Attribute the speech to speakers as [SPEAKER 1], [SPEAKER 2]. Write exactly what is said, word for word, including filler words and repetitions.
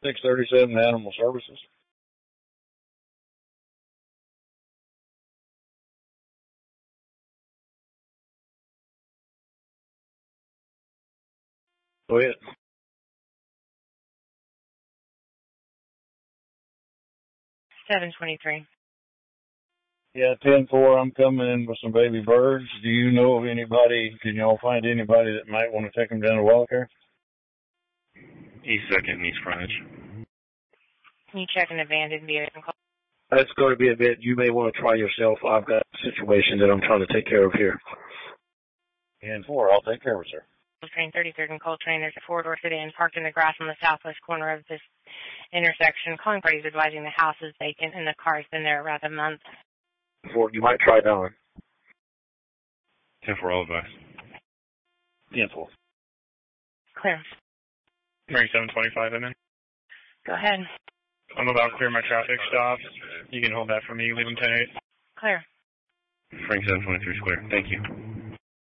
[SPEAKER 1] six thirty-seven Animal Services. Go ahead.
[SPEAKER 2] seven twenty-three.
[SPEAKER 1] Yeah, ten four, I'm coming in with some baby birds. Do you know of anybody, can y'all find anybody that might want to take them down to Wildcare?
[SPEAKER 3] East second and East Frontage.
[SPEAKER 2] Can you check an abandoned vehicle?
[SPEAKER 4] That's going to be a bit, you may want to try yourself. I've got a situation that I'm trying to take care of here.
[SPEAKER 1] ten four, I'll take care of it, sir.
[SPEAKER 2] Train thirty-third and Coltrane, there's a four-door sedan parked in the grass on the southwest corner of this intersection. Calling parties advising the house is vacant and the car has been there around a month.
[SPEAKER 4] Four, you might try Don.
[SPEAKER 3] ten four, all advice.
[SPEAKER 1] ten four.
[SPEAKER 2] Clear.
[SPEAKER 5] Mary seven twenty-five, I'm in.
[SPEAKER 2] Go ahead.
[SPEAKER 5] I'm about to clear my traffic stop. You can hold that for me. Leave them ten eight.
[SPEAKER 2] Clear.
[SPEAKER 3] Frank seven twenty-three is clear. Thank you.